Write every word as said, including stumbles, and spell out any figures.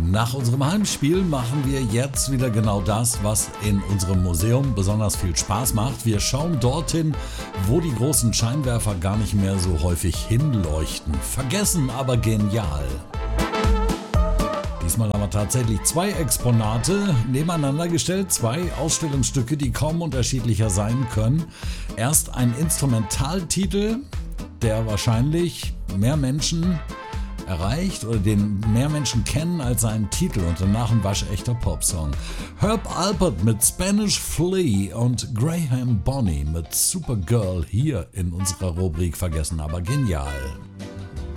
Nach unserem Heimspiel machen wir jetzt wieder genau das, was in unserem Museum besonders viel Spaß macht. Wir schauen dorthin, wo die großen Scheinwerfer gar nicht mehr so häufig hinleuchten. Vergessen, aber genial. Diesmal haben wir tatsächlich zwei Exponate nebeneinander gestellt, zwei Ausstellungsstücke, die kaum unterschiedlicher sein können. Erst ein Instrumentaltitel, der wahrscheinlich mehr Menschen erreicht oder den mehr Menschen kennen als seinen Titel, und danach ein waschechter Popsong. Herb Alpert mit Spanish Flea und Graham Bonny mit Supergirl hier in unserer Rubrik Vergessen, aber genial.